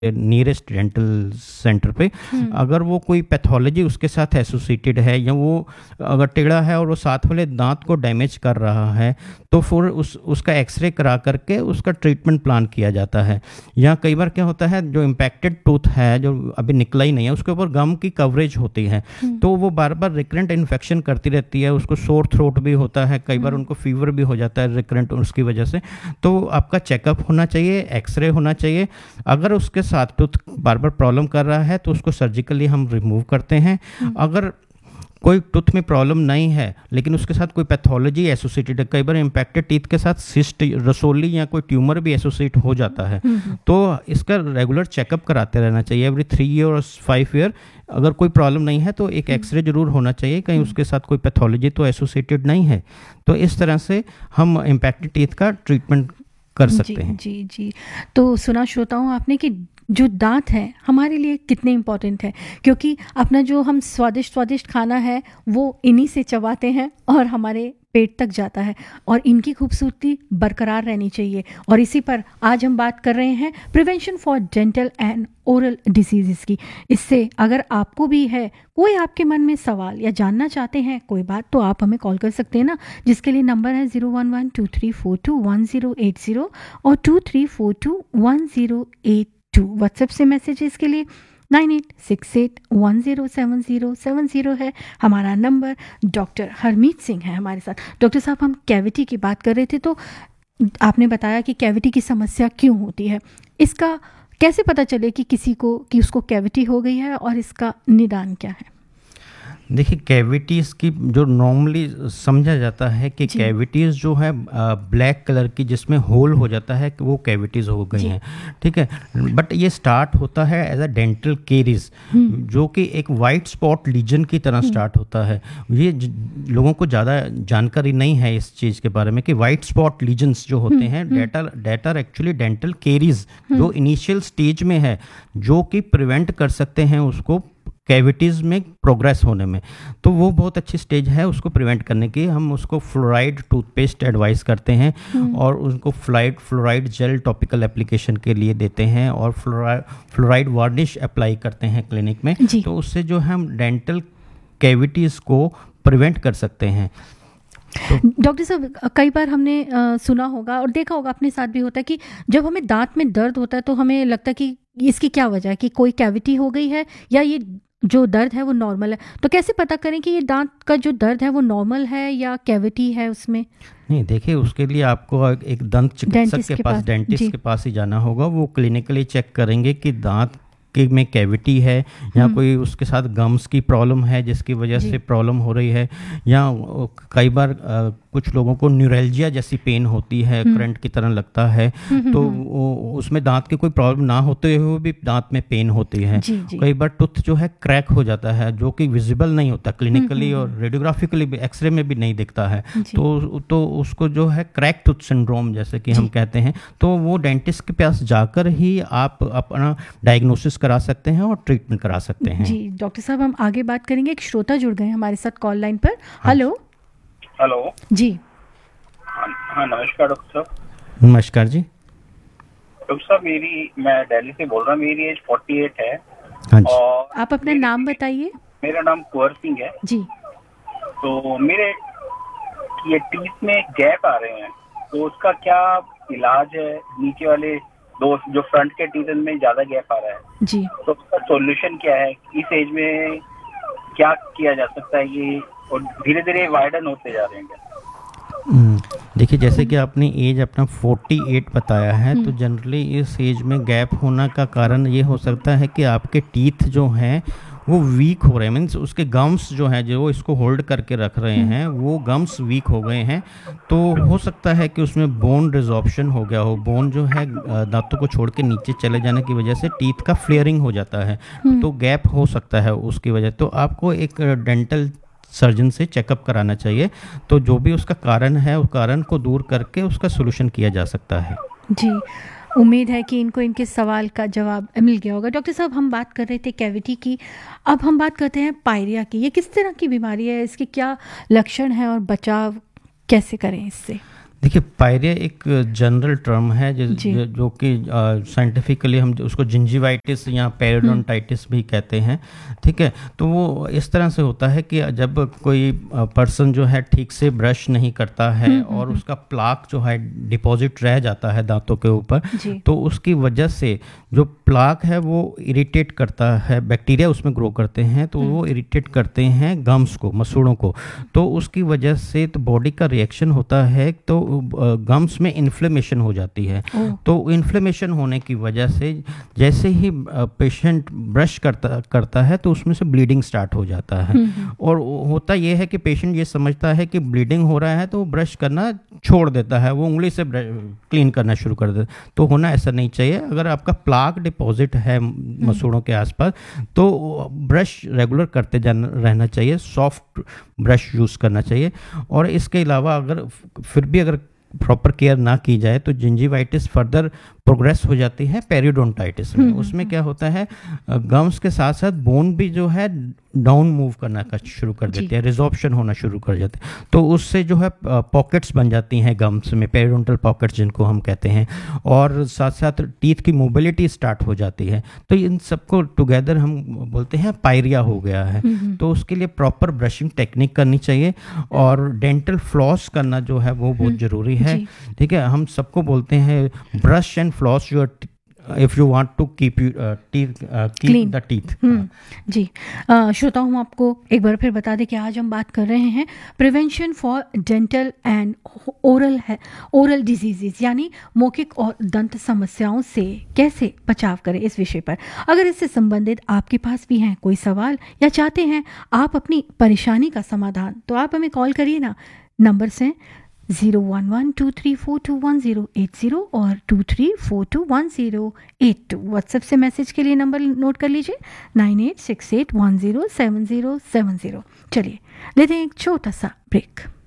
Nearest dental centre पे। अगर वो कोई पैथोलॉजी उसके साथ एसोसिएटेड है या वो अगर टेढ़ा है और वो साथ वाले दांत को डैमेज कर रहा है तो फिर उसका एक्सरे करा करके उसका ट्रीटमेंट प्लान किया जाता है। या कई बार क्या होता है, जो इम्पैक्टेड टूथ है जो अभी निकला ही नहीं है उसके ऊपर गम की कवरेज होती है, तो वो बार बार रिकरेंट इन्फेक्शन करती रहती है, उसको सोर थ्रोट भी होता है, कई बार उनको फीवर भी हो जाता है रिकरेंट उसकी वजह से। तो आपका चेकअप होना चाहिए, एक्सरे होना चाहिए। अगर उसके साथ टूथ बार बार प्रॉब्लम कर रहा है तो उसको सर्जिकली हम रिमूव करते हैं। अगर कोई टूथ में प्रॉब्लम नहीं है लेकिन उसके साथ कोई पैथोलॉजी एसोसिएटेड है, कई बार इम्पैक्टेड टीथ के साथ सिस्ट, रसोली या कोई ट्यूमर भी एसोसिएट हो जाता है, तो इसका रेगुलर चेकअप कराते रहना चाहिए एवरी 3 ईयर और 5 ईयर। अगर कोई प्रॉब्लम नहीं है तो एक एक्सरे जरूर होना चाहिए, कहीं उसके साथ कोई पैथोलॉजी तो एसोसिएटेड नहीं है। तो इस तरह से हम इम्पैक्टेड टीथ का ट्रीटमेंट कर सकते हैं। जी जी। तो सुना श्रोताओं आपने कि जो दांत हैं हमारे लिए कितने इम्पोर्टेंट है, क्योंकि अपना जो हम स्वादिष्ट खाना है वो इन्हीं से चबाते हैं और हमारे पेट तक जाता है, और इनकी खूबसूरती बरकरार रहनी चाहिए। और इसी पर आज हम बात कर रहे हैं prevention for dental and oral diseases की। इससे अगर आपको भी है कोई आपके मन में सवाल या जानना चाहते हैं कोई बात, तो आप हमें कॉल कर सकते हैं ना, जिसके लिए नंबर है 01123421080 और 23421082। व्हाट्सएप से मैसेजेस के लिए 9868107070 है हमारा नंबर। डॉक्टर हरमीत सिंह है हमारे साथ। डॉक्टर साहब, हम कैविटी की बात कर रहे थे, तो आपने बताया कि कैविटी की समस्या क्यों होती है, इसका कैसे पता चले कि किसी को कि उसको कैविटी हो गई है और इसका निदान क्या है? देखिए, कैविटीज़ की जो नॉर्मली समझा जाता है कि कैविटीज़ जो है ब्लैक कलर की जिसमें होल हो जाता है कि वो कैविटीज़ हो गई हैं, ठीक है। बट ये स्टार्ट होता है एज अ डेंटल केरीज, जो कि एक वाइट स्पॉट लीजन की तरह स्टार्ट होता है। ये लोगों को ज़्यादा जानकारी नहीं है इस चीज़ के बारे में कि वाइट स्पॉट लीजन्स जो होते हैं डेटर एक्चुअली डेंटल केरीज जो इनिशियल स्टेज में है, जो कि प्रिवेंट कर सकते हैं उसको कैविटीज़ में प्रोग्रेस होने में। तो वो बहुत अच्छी स्टेज है उसको प्रिवेंट करने की। हम उसको फ्लोराइड टूथपेस्ट एडवाइस करते हैं और उनको फ्लोराइड जेल टॉपिकल एप्लीकेशन के लिए देते हैं और फ्लोराइड वार्निश अप्लाई करते हैं क्लिनिक में। तो उससे जो हम डेंटल कैविटीज़ को प्रिवेंट कर सकते हैं। डॉक्टर साहब, कई बार हमने सुना होगा और देखा होगा, अपने साथ भी होता है कि जब हमें दांत में दर्द होता है तो हमें लगता है कि इसकी क्या वजह है, कि कोई कैविटी हो गई है या ये जो दर्द है वो नॉर्मल है। तो कैसे पता करें कि ये दांत का जो दर्द है वो नॉर्मल है या कैविटी है उसमें? नहीं, देखिए, उसके लिए आपको एक दंत चिकित्सक के पास, डेंटिस्ट के पास ही जाना होगा। वो क्लिनिकली चेक करेंगे कि दांत में कैविटी है या कोई उसके साथ गम्स की प्रॉब्लम है जिसकी वजह से प्रॉब्लम हो रही है, या कई बार कुछ लोगों को न्यूरल्जिया जैसी पेन होती है, करंट की तरह लगता है, तो उसमें दांत की कोई प्रॉब्लम ना होते हुए भी दांत में पेन होती है। कई बार टूथ जो है क्रैक हो जाता है जो कि विजिबल नहीं होता क्लिनिकली और रेडियोग्राफिकली भी, एक्सरे में भी नहीं दिखता है, तो उसको जो है क्रैक टूथ सिंड्रोम जैसे कि हम कहते हैं। तो वो डेंटिस्ट के पास जाकर ही आप अपना डायग्नोसिस करा सकते हैं और ट्रीटमेंट करा सकते हैं। जी डॉक्टर साहब, हम आगे बात करेंगे। एक श्रोता जुड़ गए हमारे साथ कॉल लाइन पर। हेलो जी। हाँ, नमस्कार डॉक्टर साहब। नमस्कार जी। डॉक्टर साहब, मैं दिल्ली से बोल रहा हूँ, मेरी एज 48 है। हाँ जी। और आप अपना नाम बताइए। मेरा नाम कुंवर सिंह है जी। तो मेरे ये टीथ में गैप आ रहे हैं, तो उसका क्या इलाज है? नीचे वाले दो जो फ्रंट के टीथ में ज्यादा गैप आ रहा है जी, तो उसका सॉल्यूशन क्या है? इस एज में क्या किया जा सकता है? ये और धीरे धीरे वाइडन होते जा रहे हैं क्या? देखिए, जैसे कि आपने एज अपना 48 बताया है, तो जनरली इस एज में गैप होना का कारण ये हो सकता है कि आपके टीथ जो हैं वो वीक हो रहे हैं, मीन्स उसके गम्स जो हैं जो इसको होल्ड करके रख रहे हैं वो गम्स वीक हो गए हैं। तो हो सकता है कि उसमें बोन रिजॉर्प्शन हो गया हो, बोन जो है दांतों को छोड़ के नीचे चले जाने की वजह से टीथ का फ्लेयरिंग हो जाता है, तो गैप हो सकता है उसकी वजह। तो आपको एक डेंटल सर्जन से चेकअप कराना चाहिए, तो जो भी उसका कारण है उस कारण को दूर करके उसका सोल्यूशन किया जा सकता है। जी, उम्मीद है कि इनको इनके सवाल का जवाब मिल गया होगा। डॉक्टर साहब, हम बात कर रहे थे कैविटी की, अब हम बात करते हैं पायरिया की। ये किस तरह की बीमारी है, इसके क्या लक्षण हैं और बचाव कैसे करें इससे? देखिए, पायरिया एक जनरल टर्म है जो कि साइंटिफिकली हम उसको जिंजिवाइटिस या पेरिडोंटाइटिस भी कहते हैं, ठीक है। तो वो इस तरह से होता है कि जब कोई पर्सन जो है ठीक से ब्रश नहीं करता है और उसका प्लाक जो है डिपॉजिट रह जाता है दांतों के ऊपर, तो उसकी वजह से जो प्लाक है वो इरिटेट करता है, बैक्टीरिया उसमें ग्रो करते हैं, तो वो इरिटेट करते हैं गम्स को, मसूड़ों को। तो उसकी वजह से तो बॉडी का रिएक्शन होता है, तो गम्स में इन्फ्लेमेशन हो जाती है। तो इन्फ्लेमेशन होने की वजह से जैसे ही पेशेंट ब्रश करता है तो उसमें से ब्लीडिंग स्टार्ट हो जाता है। और होता यह है कि पेशेंट ये समझता है कि ब्लीडिंग हो रहा है तो ब्रश करना छोड़ देता है, वो उंगली से क्लीन करना शुरू कर देता है। तो होना ऐसा नहीं चाहिए। अगर आपका प्लाक डिपॉजिट है मसूड़ों के आसपास तो ब्रश रेगुलर करते रहना चाहिए, सॉफ्ट ब्रश यूज़ करना चाहिए। और इसके अलावा अगर फिर भी अगर प्रॉपर केयर ना की जाए तो जिंजिवाइटिस फर्दर प्रोग्रेस हो जाती है पेरिडोंटाइटिस में। उसमें क्या होता है, गम्स के साथ साथ बोन भी जो है डाउन मूव करना शुरू कर देते हैं, रिजॉर्प्शन होना शुरू कर जाते हैं। तो उससे जो है पॉकेट्स बन जाती हैं गम्स में, पेरिडोंटल पॉकेट्स जिनको हम कहते हैं, और साथ साथ टीथ की मोबिलिटी स्टार्ट हो जाती है। तो इन सबको टुगेदर हम बोलते हैं पायरिया हो गया है। तो उसके लिए प्रॉपर ब्रशिंग टेक्निक करनी चाहिए और डेंटल फ्लॉस करना जो है वो बहुत ज़रूरी है, ठीक है। हम सबको बोलते हैं brush and floss your if you want to keep the teeth। जी, श्रोताओं, हम आपको एक बार फिर बता दें कि आज हम बात कर रहे हैं prevention for dental and oral diseases, यानी मौखिक और दंत समस्याओं से कैसे बचाव करें, इस विषय पर। अगर इससे संबंधित आपके पास भी हैं कोई सवाल या चाहते हैं आप अपनी परेशानी का समाधान, तो आप हमें कॉल करिए ना। नंबर से 01123421080 और 23421082। व्हाट्सएप से मैसेज के लिए नंबर नोट कर लीजिए 9868107070। चलिए लेते हैं एक छोटा सा ब्रेक।